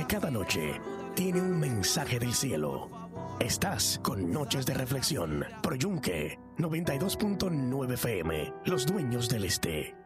cada noche tiene un mensaje del cielo. Estás con Noches de Reflexión por Yunque 92.9 FM, los dueños del este.